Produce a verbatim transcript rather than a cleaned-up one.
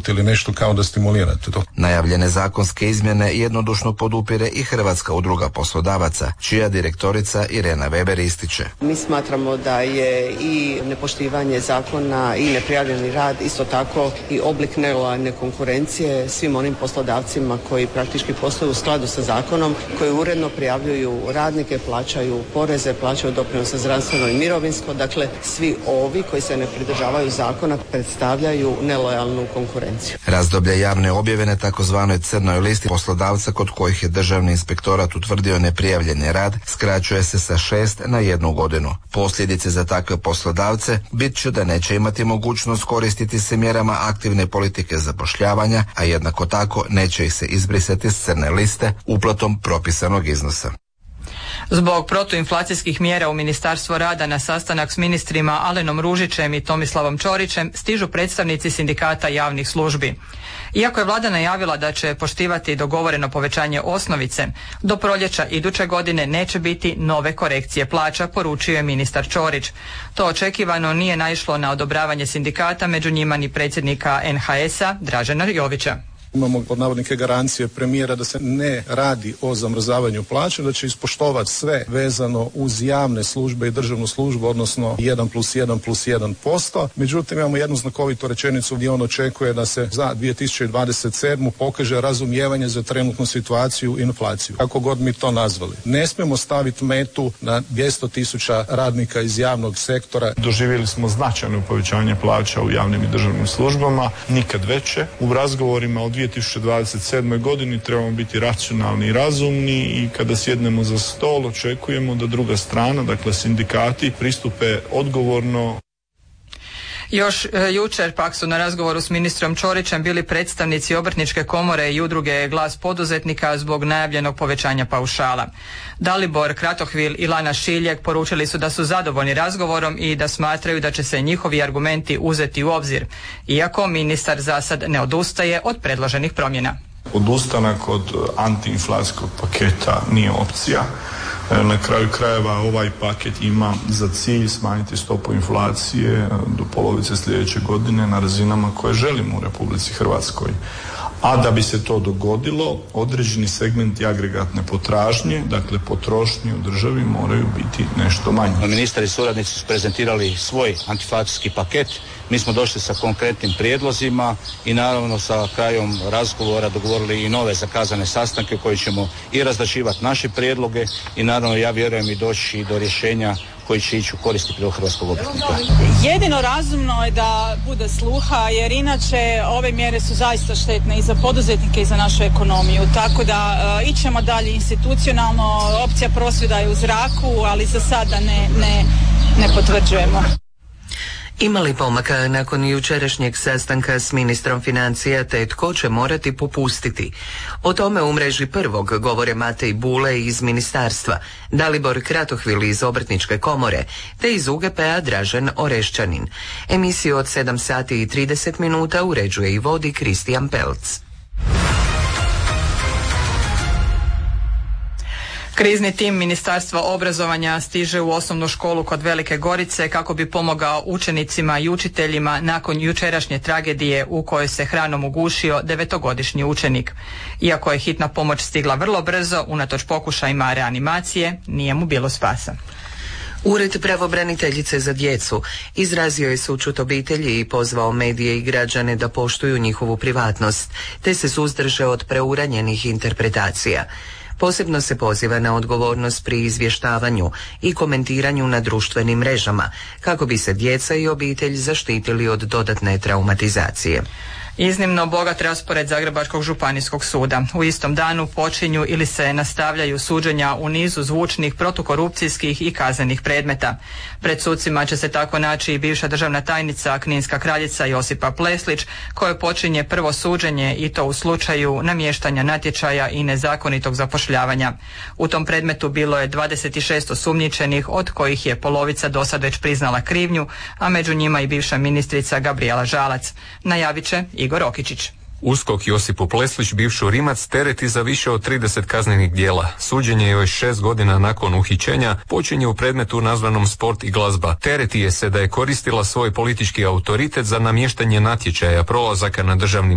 poticati ili nešto kao da stimulirate to. Najavljene zakonske izmjene jednodušno podupire i Hrvatska udruga poslodavaca, čija direktorica Irena Weber ističe. Mi smatramo da je i nepoštivanje zakona i neprijavljeni rad isto tako i oblik nelojalne konkurencije svim onim poslodavcima koji praktički posluju u skladu sa zakonom, koji uredno prijavljuju radnike, plaćaju poreze, plaćaju doprinose zdravstveno i mirovinsko. Dakle, svi ovi koji se ne pridržavaju zakona predstavljaju nelojalnu konkurenciju. Razdoblje javne objave na takozvanoj crnoj listi poslodavca kod kojih je Državni inspektorat utvrdio neprijavljeni rad skraćuje se sa šest na jednu godinu. Posljedice za takve poslodavce bit će da neće imati mogućnost koristiti se mjerama aktivne politike zapošljavanja, a jednako tako neće ih se izbrisati s crne liste uplatom propisanog iznosa. Zbog protuinflacijskih mjera u Ministarstvo rada na sastanak s ministrima Alenom Ružićem i Tomislavom Ćorićem stižu predstavnici sindikata javnih službi. Iako je vlada najavila da će poštivati dogovoreno povećanje osnovice, do proljeća iduće godine neće biti nove korekcije plaća, poručio je ministar Ćorić. To očekivano nije naišlo na odobravanje sindikata, među njima ni predsjednika en ha es-a Dražena Jovića. Imamo pod navodnike garancije premijera da se ne radi o zamrzavanju plaća, da će ispoštovati sve vezano uz javne službe i državnu službu, odnosno jedan plus jedan plus jedan posto. Međutim, imamo jednu znakovitu rečenicu gdje on očekuje da se za dvije tisuće dvadeset sedmu pokaže razumijevanje za trenutnu situaciju i inflaciju. Kako god mi to nazvali. Ne smijemo staviti metu na dvjesto tisuća radnika iz javnog sektora. Doživjeli smo značajno povećanje plaća u javnim i državnim službama, nikad veće. U razgovorima o dvije tisuće dvadeset sedmoj godini trebamo biti racionalni i razumni i kada sjednemo za stol očekujemo da druga strana, dakle sindikati, pristupe odgovorno. Još e, jučer pak su na razgovoru s ministrom Ćorićem bili predstavnici Obrtničke komore i udruge Glas poduzetnika zbog najavljenog povećanja paušala. Dalibor Kratohvil i Lana Šiljeg poručili su da su zadovoljni razgovorom i da smatraju da će se njihovi argumenti uzeti u obzir, iako ministar za sad ne odustaje od predloženih promjena. Odustanak od antiinflacijskog paketa nije opcija. Na kraju krajeva ovaj paket ima za cilj smanjiti stopu inflacije do polovice sljedeće godine na razinama koje želimo u Republici Hrvatskoj. A da bi se to dogodilo, određeni segmenti agregatne potražnje, dakle potrošnje u državi, moraju biti nešto manji. Ministar i suradnici su prezentirali svoj antiinflacijski paket. Mi smo došli sa konkretnim prijedlozima i naravno sa krajom razgovora dogovorili i nove zakazane sastanke koji ćemo i razrađivati naše prijedloge i naravno ja vjerujem i doći do rješenja koji će ići u koristi prilog hrvatskog obrtnika. Jedino razumno je da bude sluha, jer inače ove mjere su zaista štetne i za poduzetnike i za našu ekonomiju, tako da uh, ićemo dalje institucionalno, opcija prosvjeda je u zraku, ali za sada ne, ne, ne potvrđujemo. Ima li pomaka nakon jučerašnjeg sastanka s ministrom financija, te tko će morati popustiti? O tome u mreži Prvog govore Matej Bule iz ministarstva, Dalibor Kratohvil iz Obrtničke komore, te iz u ge pe-a Dražen Orešćanin. Emisiju od sedam sati i trideset minuta uređuje i vodi Kristijan Pelc. Krizni tim Ministarstva obrazovanja stiže u osnovnu školu kod Velike Gorice kako bi pomogao učenicima i učiteljima nakon jučerašnje tragedije u kojoj se hranom ugušio devetogodišnji učenik. Iako je hitna pomoć stigla vrlo brzo, unatoč pokušajima reanimacije, nije mu bilo spasa. Ured pravobraniteljice za djecu izrazio je sućut obitelji i pozvao medije i građane da poštuju njihovu privatnost, te se suzdrže od preuranjenih interpretacija. Posebno se poziva na odgovornost pri izvještavanju i komentiranju na društvenim mrežama, kako bi se djeca i obitelj zaštitili od dodatne traumatizacije. Iznimno bogat raspored Zagrebačkog županijskog suda. U istom danu počinju ili se nastavljaju suđenja u nizu zvučnih protukorupcijskih i kaznenih predmeta. Pred sucima će se tako naći i bivša državna tajnica Kninska kraljica Josipa Pleslić, koje počinje prvo suđenje i to u slučaju namještanja natječaja i nezakonitog zapošljavanja. U tom predmetu bilo je dvadeset šest osumnjičenih, od kojih je polovica dosad već priznala krivnju, a među njima i bivša ministrica Gabrijela Žalac. Najavit će Igor Okičić. USKOK Josipu Pleslić, bivšu Rimac, tereti za više od trideset kaznenih djela. Suđenje joj šest godina nakon uhićenja počinje u predmetu nazvanom Sport i glazba. Tereti je se da je koristila svoj politički autoritet za namještanje natječaja prolazaka na državnim